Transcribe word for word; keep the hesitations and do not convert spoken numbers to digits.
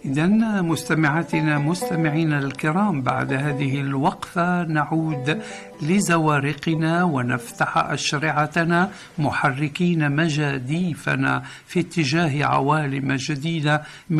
إذن مستمعاتنا مستمعينا الكرام، بعد هذه الوقفة نعود لزوارقنا ونفتح أشرعتنا محركين مجاديفنا في اتجاه عوالم جديدة